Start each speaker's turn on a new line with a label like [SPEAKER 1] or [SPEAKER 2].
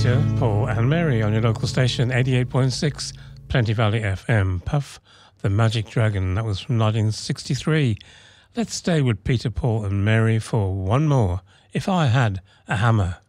[SPEAKER 1] Peter, Paul and Mary on your local station 88.6 Plenty Valley FM. Puff the Magic Dragon, that was from 1963. Let's stay with Peter, Paul and Mary for one more, If I Had a Hammer.